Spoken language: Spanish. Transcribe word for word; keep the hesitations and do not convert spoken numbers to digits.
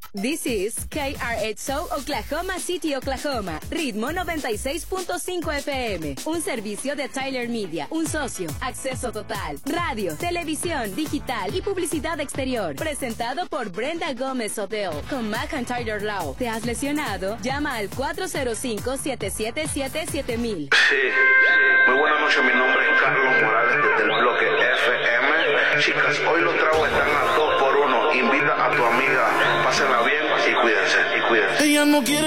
This is K R X O Oklahoma City, Oklahoma. Ritmo noventa y seis punto cinco F M. Un servicio de Tyler Media. Un socio. Acceso total. Radio, televisión, digital y publicidad exterior. Presentado por Brenda Gómez Hotel. Con McIntyre Law. ¿Te has lesionado? Llama al cuatro cero cinco, siete siete siete, siete mil. Sí. Muy buenas noches. Mi nombre es Carlos Morales desde el bloque F M. Chicas, hoy los tragos están a dos por uno. Invita a tu amiga. Pásenla bien y cuídense. Y cuídense. Ella no quiere